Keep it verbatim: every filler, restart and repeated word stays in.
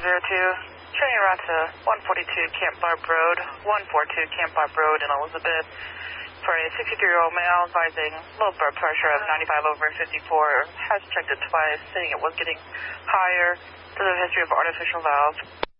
zero two, turning around to one forty-two Camp Barb Road, one forty-two Camp Barb Road in Elizabeth for a sixty-three-year-old male advising low blood pressure of ninety-five over fifty-four. Has checked it twice, saying it was getting higher. Does have a history of artificial valve.